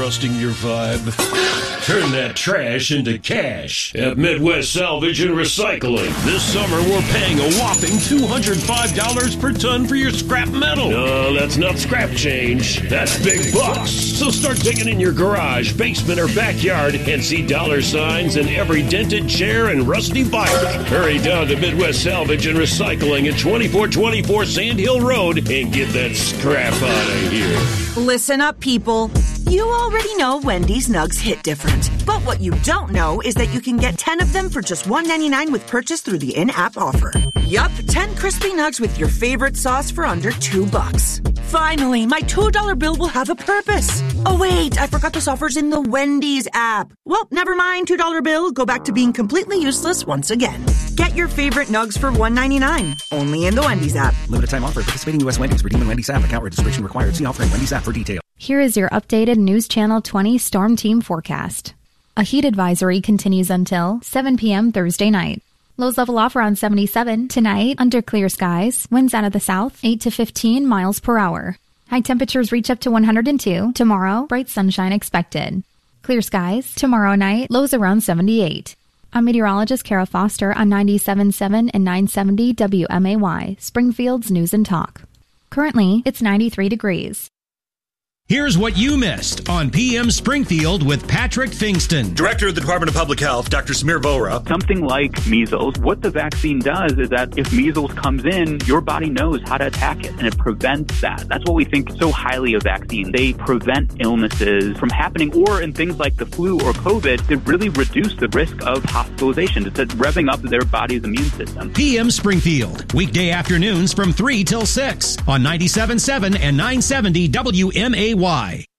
trusting your vibe? Turn that trash into cash at Midwest Salvage and Recycling. This summer, we're paying a whopping $205 per ton for your scrap metal. No, that's not scrap change. That's big bucks. So start digging in your garage, basement, or backyard and see dollar signs in every dented chair and rusty bike. Hurry down to Midwest Salvage and Recycling at 2424 Sand Hill Road and get that scrap out of here. Listen up, people. You already know Wendy's Nugs hit different. But what you don't know is that you can get 10 of them for just $1.99 with purchase through the in-app offer. Yup, 10 crispy nugs with your favorite sauce for under $2. Finally, my $2 bill will have a purpose. Oh wait, I forgot this offer's in the Wendy's app. Well, never mind, $2 bill. Go back to being completely useless once again. Get your favorite nugs for $1.99. Only in the Wendy's app. Limited time offer. Participating U.S. Wendy's. Redeem in Wendy's app. Account registration required. See offer in Wendy's app for details. Here is your updated News Channel 20 Storm Team forecast. A heat advisory continues until 7 p.m. Thursday night. Lows level off around 77. Tonight, under clear skies, winds out of the south, 8 to 15 miles per hour. High temperatures reach up to 102. Tomorrow, bright sunshine expected. Clear skies. Tomorrow night, lows around 78. I'm meteorologist Kara Foster on 97.7 and 970 WMAY, Springfield's News and Talk. Currently, it's 93 degrees. Here's what you missed on PM Springfield with Patrick Fingston. Director of the Department of Public Health, Dr. Samir Vohra. Something like measles, what the vaccine does is that if measles comes in, your body knows how to attack it, and it prevents that. That's what we think so highly of vaccines. They prevent illnesses from happening, or in things like the flu or COVID, they really reduce the risk of hospitalization. It's revving up their body's immune system. PM Springfield, weekday afternoons from 3 till 6 on 97.7 and 970 WMAY.